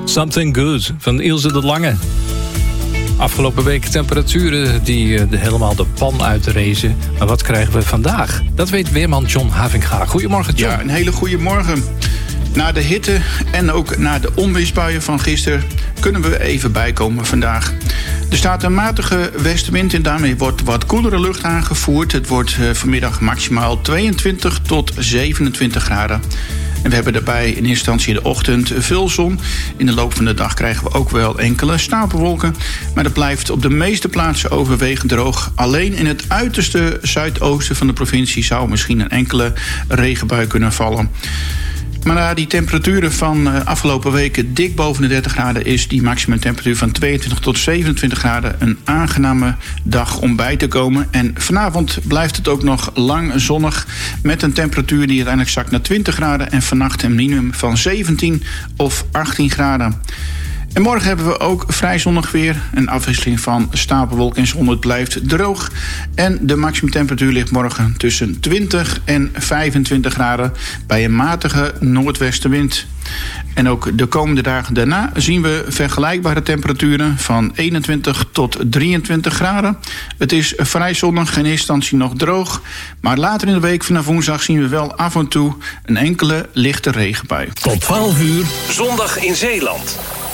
Something Good van Ilse de Lange. Afgelopen week temperaturen die helemaal de pan uitrezen. Maar wat krijgen we vandaag? Dat weet weerman John Havinga. Goedemorgen, John. Ja, een hele goede morgen. Na de hitte en ook na de onweersbuien van gisteren kunnen we even bijkomen vandaag. Er staat een matige westenwind en daarmee wordt wat koelere lucht aangevoerd. Het wordt vanmiddag maximaal 22 tot 27 graden. En we hebben daarbij in eerste instantie in de ochtend veel zon. In de loop van de dag krijgen we ook wel enkele stapelwolken. Maar het blijft op de meeste plaatsen overwegend droog. Alleen in het uiterste zuidoosten van de provincie zou misschien een enkele regenbui kunnen vallen. Maar na die temperaturen van afgelopen weken dik boven de 30 graden... is die maximumtemperatuur van 22 tot 27 graden... een aangename dag om bij te komen. En vanavond blijft het ook nog lang zonnig... met een temperatuur die uiteindelijk zakt naar 20 graden... en vannacht een minimum van 17 of 18 graden. En morgen hebben we ook vrij zonnig weer. Een afwisseling van stapelwolken en zon. Het blijft droog. En de maximumtemperatuur ligt morgen tussen 20 en 25 graden... bij een matige noordwestenwind. En ook de komende dagen daarna zien we vergelijkbare temperaturen... van 21 tot 23 graden. Het is vrij zonnig, in eerste instantie nog droog. Maar later in de week vanaf woensdag zien we wel af en toe... een enkele lichte regenbui. Tot 12 uur, zondag in Zeeland.